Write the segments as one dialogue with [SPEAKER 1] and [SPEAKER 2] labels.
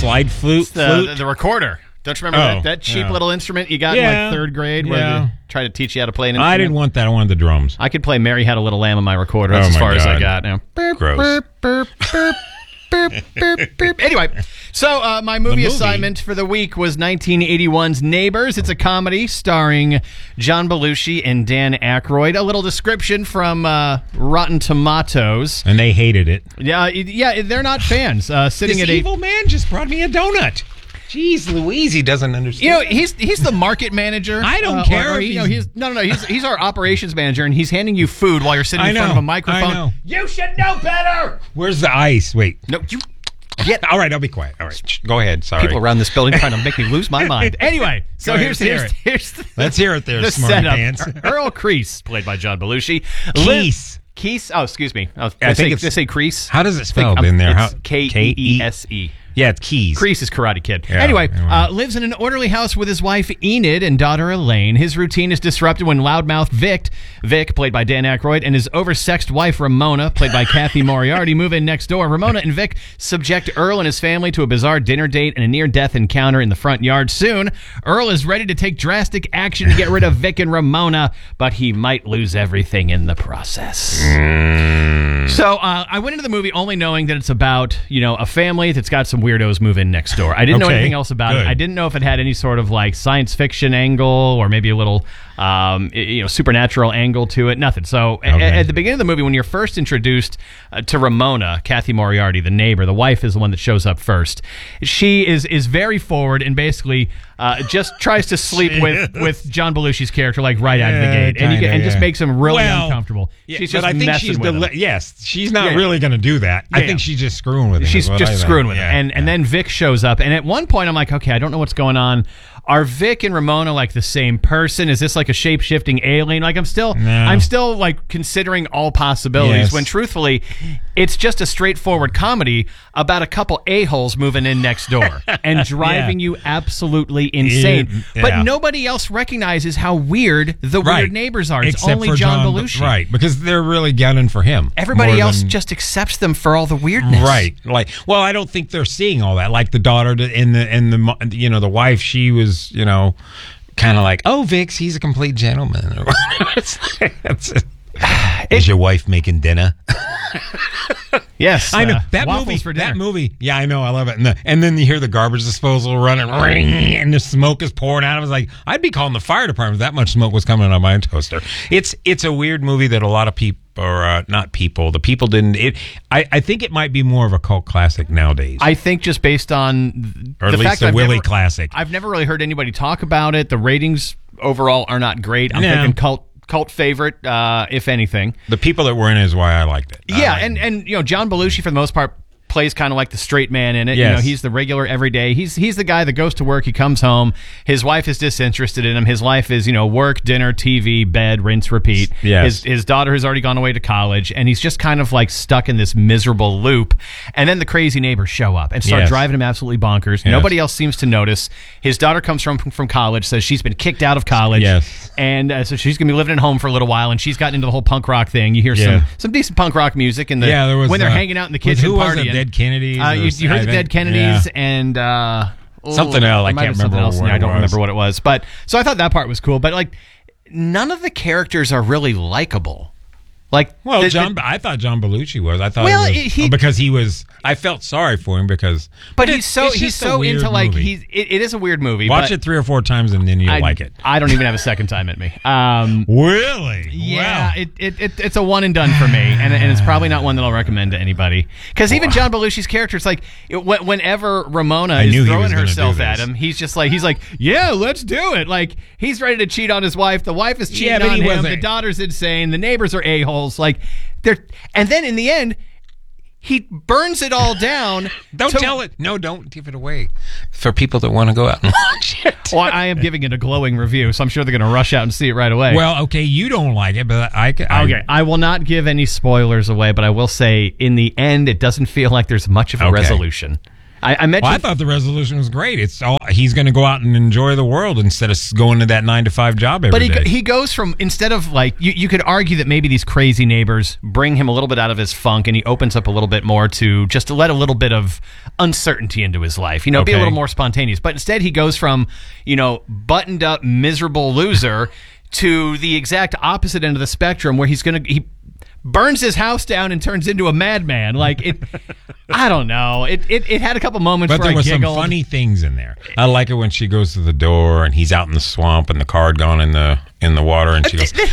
[SPEAKER 1] slide flute?
[SPEAKER 2] The recorder. Don't you remember that cheap little instrument you got in like third grade where they tried to teach you how to play an instrument?
[SPEAKER 1] I didn't want that. I wanted the drums.
[SPEAKER 2] I could play Mary Had a Little Lamb on my recorder. That's as far as I got now.
[SPEAKER 1] Gross.
[SPEAKER 2] Anyway, so my movie assignment for the week was 1981's Neighbors. It's a comedy starring John Belushi and Dan Aykroyd. A little description from Rotten Tomatoes.
[SPEAKER 1] And they hated it.
[SPEAKER 2] Yeah, they're not fans. Sitting
[SPEAKER 1] this
[SPEAKER 2] at
[SPEAKER 1] evil man just brought me a donut. Jeez Louise, he doesn't understand.
[SPEAKER 2] He's the market manager.
[SPEAKER 1] I don't care.
[SPEAKER 2] He's our operations manager, and he's handing you food while you're sitting in front of a microphone.
[SPEAKER 1] I know.
[SPEAKER 2] You should know better.
[SPEAKER 1] Where's the ice? Wait.
[SPEAKER 2] No, you.
[SPEAKER 1] All right, I'll be quiet. All right, go ahead. Sorry.
[SPEAKER 2] People around this building trying to make me lose my mind. Anyway, so here's
[SPEAKER 1] let's hear it there, smarty pants.
[SPEAKER 2] Earl Kreese, played by John Belushi. Keese. Oh, excuse me. I think it's say Kreese.
[SPEAKER 1] How does it spell in there?
[SPEAKER 2] It's Keese.
[SPEAKER 1] Yeah, it's Keys.
[SPEAKER 2] Kreese is Karate Kid. Yeah, anyway, lives in an orderly house with his wife Enid and daughter Elaine. His routine is disrupted when loudmouth Vic, played by Dan Aykroyd, and his oversexed wife Ramona, played by Kathy Moriarty, move in next door. Ramona and Vic subject Earl and his family to a bizarre dinner date and a near-death encounter in the front yard. Soon, Earl is ready to take drastic action to get rid of Vic and Ramona, but he might lose everything in the process. So I went into the movie only knowing that it's about, a family that's got some weirdos move in next door. I didn't know anything else about it. I didn't know if it had any sort of like science fiction angle or maybe a little supernatural angle to it. Nothing. So at the beginning of the movie, when you're first introduced to Ramona, Kathy Moriarty, the neighbor, the wife is the one that shows up first. She is very forward and basically just tries to sleep with John Belushi's character like right out of the gate, and just makes him really uncomfortable. She's just messing with him.
[SPEAKER 1] Yes, she's not really going to do that. I think she's just screwing with him.
[SPEAKER 2] She's just screwing with him. And then Vic shows up, and at one point I'm like, okay, I don't know what's going on. Are Vic and Ramona like the same person? Is this like a shape-shifting alien? Like I'm still like considering all possibilities when truthfully it's just a straightforward comedy about a couple a-holes moving in next door and driving you absolutely insane. But nobody else recognizes how weird the weird neighbors are. It's
[SPEAKER 1] Except
[SPEAKER 2] only
[SPEAKER 1] for
[SPEAKER 2] John Belushi.
[SPEAKER 1] Right, because they're really gunning for him.
[SPEAKER 2] Everybody else just accepts them for all the weirdness.
[SPEAKER 1] Right. I don't think they're seeing all that. Like the daughter and the wife, she was kind of like, oh, Vix, he's a complete gentleman. Is your wife making dinner?
[SPEAKER 2] Yes,
[SPEAKER 1] I know that
[SPEAKER 2] movie.
[SPEAKER 1] That movie, yeah, I know, I love it. And then you hear the garbage disposal running, and the smoke is pouring out. I was like, I'd be calling the fire department if that much smoke was coming out of my toaster. It's a weird movie that a lot of people, or not people, the people didn't. I think it might be more of a cult classic nowadays.
[SPEAKER 2] I think just based on
[SPEAKER 1] or at least the Willie classic.
[SPEAKER 2] I've never really heard anybody talk about it. The ratings overall are not great. I'm thinking cult favorite, if anything.
[SPEAKER 1] The people that were in it is why I liked it.
[SPEAKER 2] Yeah, and John Belushi for the most part plays kind of like the straight man in it.
[SPEAKER 1] Yes.
[SPEAKER 2] He's the regular everyday. He's the guy that goes to work, he comes home, his wife is disinterested in him. His life is, work, dinner, TV, bed, rinse, repeat.
[SPEAKER 1] Yes.
[SPEAKER 2] His daughter has already gone away to college, and he's just kind of like stuck in this miserable loop. And then the crazy neighbors show up and start driving him absolutely bonkers. Yes. Nobody else seems to notice. His daughter comes from college, says she's been kicked out of college.
[SPEAKER 1] Yes.
[SPEAKER 2] And so she's going to be living at home for a little while, and she's gotten into the whole punk rock thing. You hear some decent punk rock music when they're hanging out in the kitchen
[SPEAKER 1] who
[SPEAKER 2] partying.
[SPEAKER 1] Was it, Dead Kennedys?
[SPEAKER 2] You heard the Dead Kennedys and
[SPEAKER 1] something else. I can't remember.
[SPEAKER 2] I don't remember what it was. But so I thought that part was cool. But like, none of the characters are really likable. Like,
[SPEAKER 1] I thought John Belushi was. I thought because he was. I felt sorry for him because.
[SPEAKER 2] But he's so into like movie. It is a weird movie.
[SPEAKER 1] Watch it 3 or 4 times and then you'll like it.
[SPEAKER 2] I don't even have a second time in me.
[SPEAKER 1] Really?
[SPEAKER 2] Yeah. Wow. It's a one and done for me, and it's probably not one that I'll recommend to anybody. Because even John Belushi's character, it's like whenever Ramona is throwing herself at him, he's like, yeah, let's do it. Like he's ready to cheat on his wife. The wife is cheating on him. The daughter's insane. The neighbors are a-holes. Like and then in the end he burns it all down.
[SPEAKER 1] Don't tell it. No, don't give it away for people that want to go out and watch it.
[SPEAKER 2] Well, I am giving it a glowing review, so I'm sure they're going to rush out and see it right away.
[SPEAKER 1] Well, okay, you don't like it, but
[SPEAKER 2] I will not give any spoilers away, but I will say in the end it doesn't feel like there's much of a resolution. I mentioned.
[SPEAKER 1] Well, I thought the resolution was great. It's all he's going to go out and enjoy the world instead of going to that 9-to-5 job every day.
[SPEAKER 2] But he goes from, instead of like, you could argue that maybe these crazy neighbors bring him a little bit out of his funk, and he opens up a little bit more to just to let a little bit of uncertainty into his life. Be a little more spontaneous. But instead, he goes from, buttoned up, miserable loser to the exact opposite end of the spectrum, where he burns his house down and turns into a madman. Like it, I don't know. It had a couple moments,
[SPEAKER 1] but there were some funny things in there. I like it when she goes to the door and he's out in the swamp and the car had gone in the water, and she goes,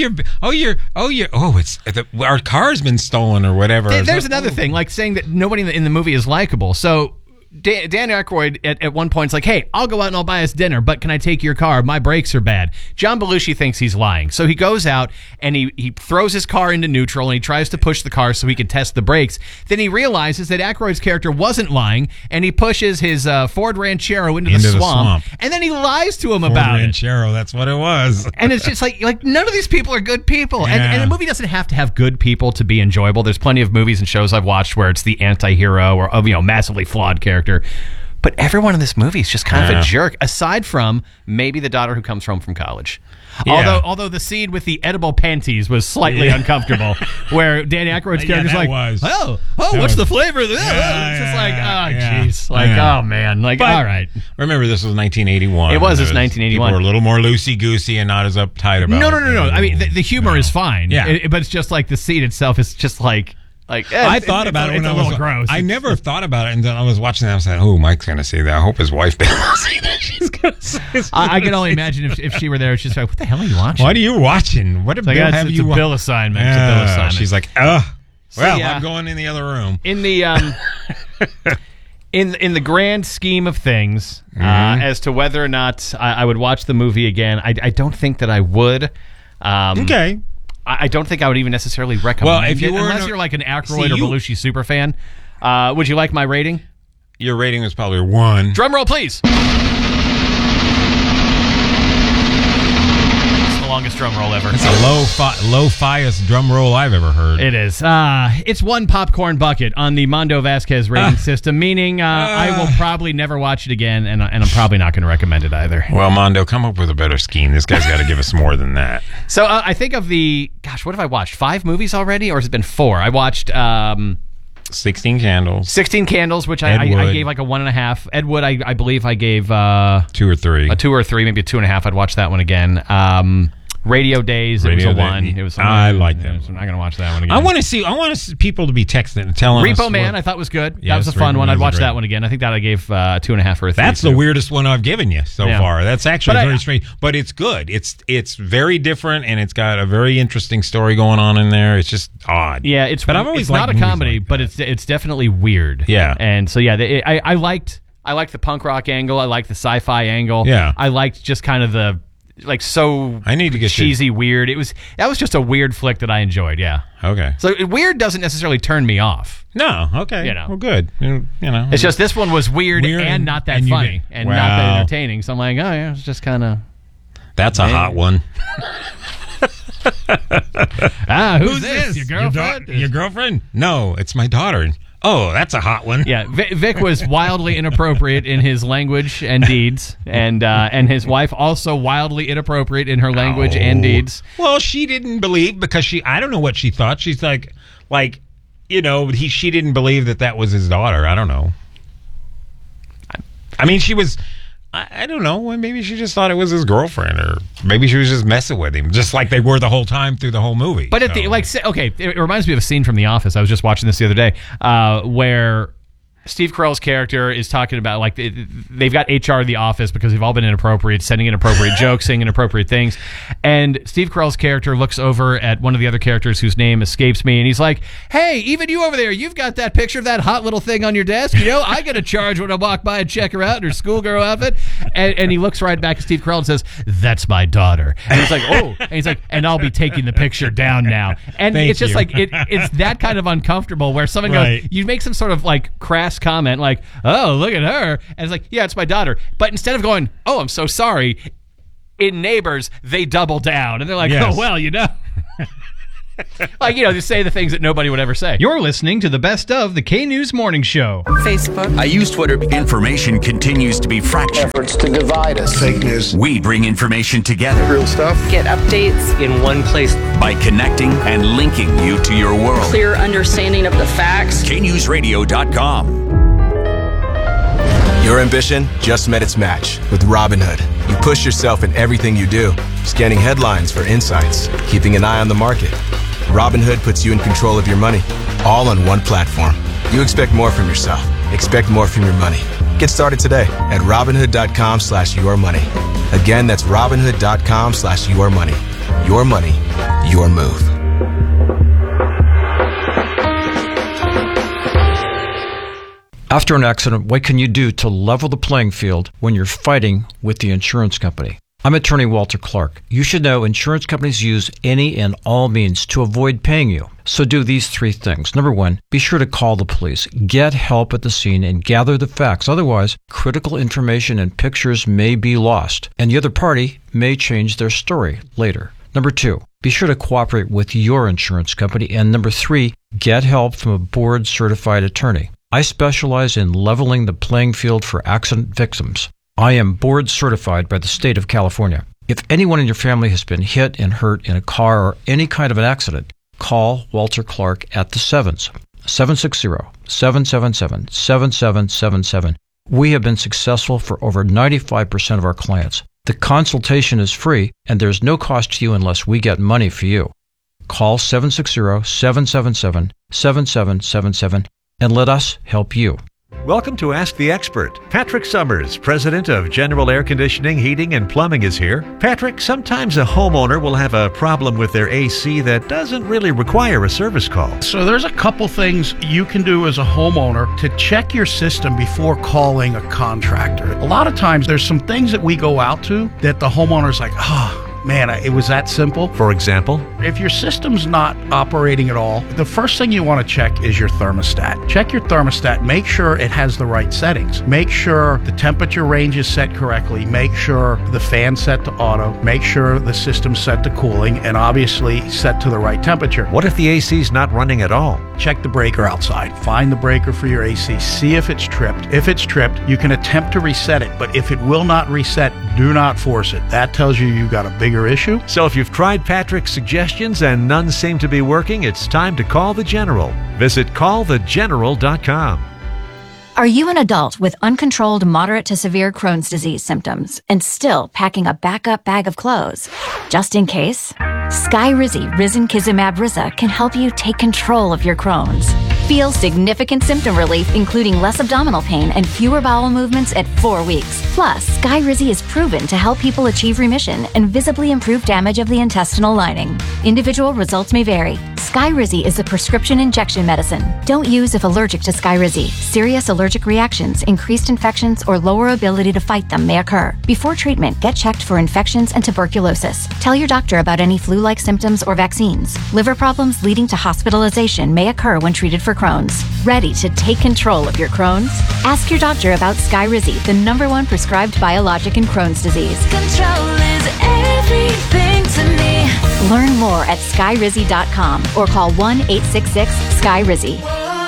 [SPEAKER 1] our car's been stolen or whatever.
[SPEAKER 2] There's another thing, like saying that nobody in the movie is likable. So Dan Aykroyd at one point is like, hey, I'll go out and I'll buy us dinner, but can I take your car? My brakes are bad. John Belushi thinks he's lying. So he goes out and he throws his car into neutral and he tries to push the car so he can test the brakes. Then he realizes that Aykroyd's character wasn't lying, and he pushes his Ford Ranchero into the swamp. And then he lies to him about it.
[SPEAKER 1] Ranchero, that's what it was.
[SPEAKER 2] And it's just like none of these people are good people.
[SPEAKER 1] Yeah.
[SPEAKER 2] And a movie doesn't have to have good people to be enjoyable. There's plenty of movies and shows I've watched where it's the anti-hero or massively flawed character. But everyone in this movie is just kind of a jerk, aside from maybe the daughter who comes home from college. Yeah. Although the scene with the edible panties was slightly uncomfortable, where Danny Aykroyd's character's like, what's the flavor of this? It's just like, jeez. Oh, man. Like, all right.
[SPEAKER 1] Remember, this was 1981.
[SPEAKER 2] It was 1981.
[SPEAKER 1] People were a little more loosey-goosey and not as uptight about it.
[SPEAKER 2] No. I mean, the humor is fine. Yeah. But it's just like the scene itself is just like...
[SPEAKER 1] I thought about it when I was
[SPEAKER 2] gross.
[SPEAKER 1] I never thought about it, and then I was watching that. I was like, "Oh, Mike's going to say that. I hope his wife doesn't say that. She's going to say that."
[SPEAKER 2] I can only imagine if she were there. She's like, "What the hell are you watching?
[SPEAKER 1] What are you watching? What have
[SPEAKER 2] you?" It's a bill assignment. It's a bill assignment.
[SPEAKER 1] She's like, I'm going in the other room.
[SPEAKER 2] In the in the grand scheme of things, as to whether or not I would watch the movie again, I don't think that I would.
[SPEAKER 1] Okay.
[SPEAKER 2] I don't think I would even necessarily recommend it, unless you're like an Aykroyd or Belushi super fan. Would you like my rating?
[SPEAKER 1] Your rating was probably 1.
[SPEAKER 2] Drum roll, please. It's the longest drum roll ever.
[SPEAKER 1] It's a low-fiest drum roll I've ever heard.
[SPEAKER 2] It is. It's 1 popcorn bucket on the Mondo Vasquez rating system, meaning I will probably never watch it again, and I'm probably not going to recommend it either.
[SPEAKER 1] Well, Mondo, come up with a better scheme. This guy's got to give us more than that.
[SPEAKER 2] So I think of what have I watched? 5 movies already, or has it been 4? I watched
[SPEAKER 1] 16 Candles.
[SPEAKER 2] 16 Candles, which I gave like a 1.5. Ed Wood, I believe I gave 2
[SPEAKER 1] or 3.
[SPEAKER 2] A 2 or 3, maybe a 2.5. I'd watch that one again. Radio Days, it was a 1. It was.
[SPEAKER 1] I like that.
[SPEAKER 2] So I'm not going to watch that one again.
[SPEAKER 1] I want to see people to be texting and telling us.
[SPEAKER 2] Repo Man, I thought was good. That was a fun one. I'd watch that one again. I think that I gave 2.5 or a 3.
[SPEAKER 1] That's the weirdest one I've given you so far. That's actually very strange, but it's good. It's very different, and it's got a very interesting story going on in there. It's just odd.
[SPEAKER 2] Yeah, but I've always not a comedy, but it's definitely weird.
[SPEAKER 1] Yeah,
[SPEAKER 2] and so I liked the punk rock angle. I liked the sci-fi angle.
[SPEAKER 1] Yeah,
[SPEAKER 2] I liked just kind of the. I need to get cheesy, weird. That was just a weird flick that I enjoyed. Yeah.
[SPEAKER 1] Okay.
[SPEAKER 2] So weird doesn't necessarily turn me off.
[SPEAKER 1] No. Okay. Well, good.
[SPEAKER 2] It's just this one was weird and not that funny and not that entertaining. So I'm like, oh yeah, it's just kind of.
[SPEAKER 1] That's a hot one.
[SPEAKER 2] Who's this? Your girlfriend?
[SPEAKER 1] Your girlfriend? No, it's my daughter. Oh, that's a hot one.
[SPEAKER 2] Yeah, Vic was wildly inappropriate in his language and deeds, and his wife also wildly inappropriate in her language and deeds.
[SPEAKER 1] Well, she didn't believe because I don't know what she thought. She's like she didn't believe that was his daughter. I don't know. I mean, she was. I don't know. Maybe she just thought it was his girlfriend, or maybe she was just messing with him, just like they were the whole time through the whole movie.
[SPEAKER 2] But it reminds me of a scene from The Office. I was just watching this the other day, where Steve Carell's character is talking about they've got HR in the office because they've all been inappropriate, sending inappropriate jokes, saying inappropriate things. And Steve Carell's character looks over at one of the other characters whose name escapes me, and he's like, "Hey, even you over there, you've got that picture of that hot little thing on your desk. I get a charge when I walk by and check her out in her schoolgirl outfit." And he looks right back at Steve Carell and says, "That's my daughter." And he's like, "Oh," and he's like, "And I'll be taking the picture down now." And it's just it's that kind of uncomfortable where someone goes, you make some sort of crass comment like, "Oh, look at her," and it's like, "Yeah, it's my daughter." But instead of going, "Oh, I'm so sorry," in Neighbors they double down and they're like, "Oh well, Like, just say the things that nobody would ever say. You're listening to the best of the K-News Morning Show.
[SPEAKER 3] Facebook.
[SPEAKER 4] I use Twitter. Information continues to be fractured.
[SPEAKER 5] Efforts to divide us.
[SPEAKER 6] Fake news.
[SPEAKER 4] We bring information together.
[SPEAKER 6] Real stuff.
[SPEAKER 3] Get updates
[SPEAKER 7] in one place.
[SPEAKER 4] By connecting and linking you to your world.
[SPEAKER 3] Clear understanding of the facts.
[SPEAKER 4] KNewsRadio.com.
[SPEAKER 8] Your ambition just met its match with Robinhood. You push yourself in everything you do, scanning headlines for insights, keeping an eye on the market. Robinhood puts you in control of your money, all on one platform. You expect more from yourself. Expect more from your money. Get started today at Robinhood.com/yourmoney. Again, that's Robinhood.com/yourmoney. Your money, your move.
[SPEAKER 9] After an accident, what can you do to level the playing field when you're fighting with the insurance company? I'm attorney Walter Clark. You should know insurance companies use any and all means to avoid paying you. So do these 3 things. Number 1, be sure to call the police. Get help at the scene and gather the facts. Otherwise, critical information and pictures may be lost, and the other party may change their story later. Number 2, be sure to cooperate with your insurance company. And number 3, get help from a board-certified attorney. I specialize in leveling the playing field for accident victims. I am board certified by the state of California. If anyone in your family has been hit and hurt in a car or any kind of an accident, call Walter Clark at the 7s, 760-777-7777. We have been successful for over 95% of our clients. The consultation is free, and there's no cost to you unless we get money for you. Call 760-777-7777 and let us help you.
[SPEAKER 10] Welcome to Ask the Expert. Patrick Summers, president of General Air Conditioning, Heating, and Plumbing is here. Patrick, sometimes a homeowner will have a problem with their AC that doesn't really require a service call.
[SPEAKER 11] So there's a couple things you can do as a homeowner to check your system before calling a contractor. A lot of times there's some things that we go out to that the homeowner's like, man, it was that simple.
[SPEAKER 10] For example,
[SPEAKER 11] if your system's not operating at all, the first thing you want to check is your thermostat. Check your thermostat. Make sure it has the right settings. Make sure the temperature range is set correctly. Make sure the fan's set to auto. Make sure the system's set to cooling, and obviously set to the right temperature.
[SPEAKER 10] What if the AC's not running at all?
[SPEAKER 11] Check the breaker outside. Find the breaker for your AC. See if it's tripped. If it's tripped, you can attempt to reset it, but if it will not reset, do not force it. That tells you you've got a bigger issue.
[SPEAKER 10] So if you've tried Patrick's suggestions and none seem to be working, it's time to call the General. Visit callthegeneral.com.
[SPEAKER 12] Are you an adult with uncontrolled moderate to severe Crohn's disease symptoms and still packing a backup bag of clothes? Just in case, Skyrizi Risankizumab Riza can help you take control of your Crohn's. Feel significant symptom relief, including less abdominal pain and fewer bowel movements at 4 weeks. Plus, Skyrizi is proven to help people achieve remission and visibly improve damage of the intestinal lining. Individual results may vary. Skyrizi is a prescription injection medicine. Don't use if allergic to Skyrizi. Serious allergic reactions, increased infections, or lower ability to fight them may occur. Before treatment, get checked for infections and tuberculosis. Tell your doctor about any flu-like symptoms or vaccines. Liver problems leading to hospitalization may occur when treated for Crohn's. Ready to take control of your Crohn's? Ask your doctor about Skyrizi, the #1 prescribed biologic in Crohn's disease.
[SPEAKER 13] Control is everything to me.
[SPEAKER 12] Learn more at skyrizi.com or call 1-866-SKYRIZI.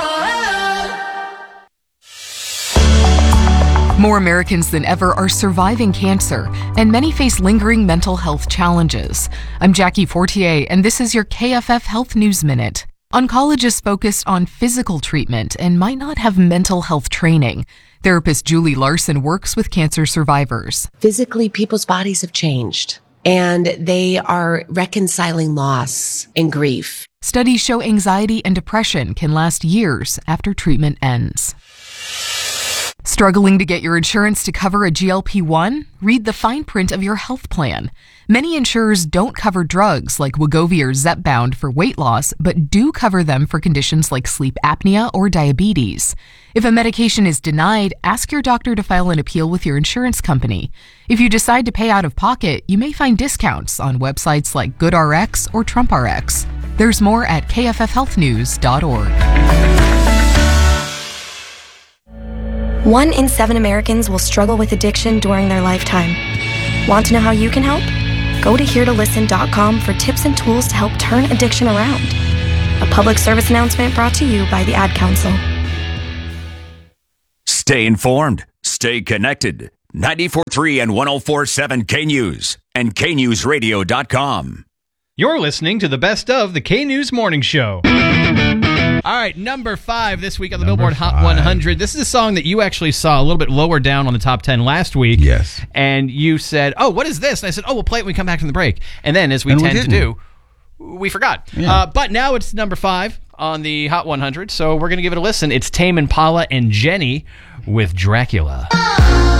[SPEAKER 14] More Americans than ever are surviving cancer, and many face lingering mental health challenges. I'm Jackie Fortier, and this is your KFF Health News Minute. Oncologists focus on physical treatment and might not have mental health training. Therapist Julie Larson works with cancer survivors.
[SPEAKER 15] Physically, people's bodies have changed, and they are reconciling loss and grief.
[SPEAKER 14] Studies show anxiety and depression can last years after treatment ends. Struggling to get your insurance to cover a GLP-1? Read the fine print of your health plan. Many insurers don't cover drugs like Wegovy or Zepbound for weight loss, but do cover them for conditions like sleep apnea or diabetes. If a medication is denied, ask your doctor to file an appeal with your insurance company. If you decide to pay out of pocket, you may find discounts on websites like GoodRx or TrumpRx. There's more at kffhealthnews.org.
[SPEAKER 16] 1 in 7 Americans will struggle with addiction during their lifetime. Want to know how you can help? go to heretolisten.com for tips and tools to help turn addiction around. A public service announcement brought to you by the Ad Council.
[SPEAKER 4] Stay informed. Stay connected. 94.3 and 104.7 K-News and KNewsRadio.com.
[SPEAKER 2] You're listening to the best of the K-News Morning Show. All right, number 5 this week on the Billboard Hot 100. This is a song that you actually saw a little bit lower down on the top 10 last week.
[SPEAKER 1] Yes.
[SPEAKER 2] And you said, oh, what is this? And I said, oh, we'll play it when we come back from the break. And then, as we tend to do, we forgot.
[SPEAKER 5] Yeah.
[SPEAKER 2] But now it's number 5 on the Hot 100, so we're going to give it a listen. It's Tame Impala and Jenny with Dracula.